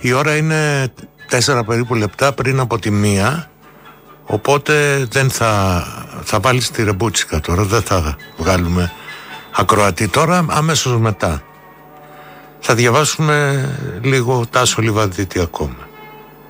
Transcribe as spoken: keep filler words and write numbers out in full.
Η ώρα είναι τέσσερα περίπου λεπτά πριν από τη μία, οπότε δεν θα, θα βάλεις τη ρεμπούτσικα τώρα, δεν θα βγάλουμε ακροατή τώρα, αμέσως μετά. Θα διαβάσουμε λίγο Τάσο Λιβαδίτη ακόμα.